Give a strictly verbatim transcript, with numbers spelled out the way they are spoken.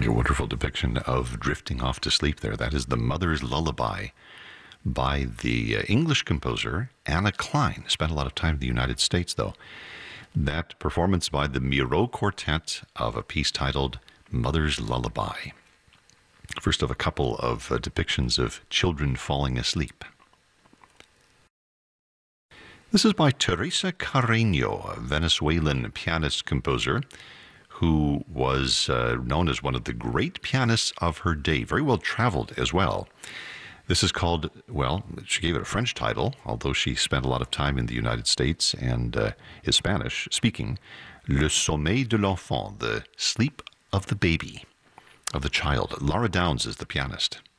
A wonderful depiction of drifting off to sleep there. That is The Mother's Lullaby by the uh, English composer Anna Klein. Spent a lot of time in the United States, though. That performance by the Miro Quartet of a piece titled Mother's Lullaby. First of a couple of uh, depictions of children falling asleep. This is by Teresa Carreño, a Venezuelan pianist-composer who was uh, known as one of the great pianists of her day, very well traveled as well. This is called, well, she gave it a French title, although she spent a lot of time in the United States and uh, is Spanish speaking, Le Sommeil de l'Enfant, the sleep of the baby, of the child. Laura Downs is the pianist.